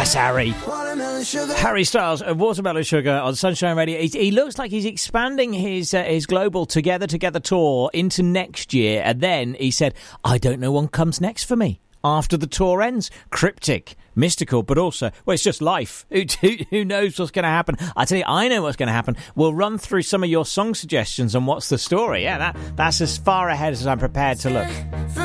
That's Harry. Harry Styles and Watermelon Sugar on Sunshine Radio. He looks like he's expanding his global Together tour into next year. And then he said, I don't know what comes next for me after the tour ends. Cryptic, mystical, but also, well, it's just life. Who knows what's going to happen? I tell you, I know what's going to happen. We'll run through some of your song suggestions and what's the story. Yeah, that's as far ahead as I'm prepared to look.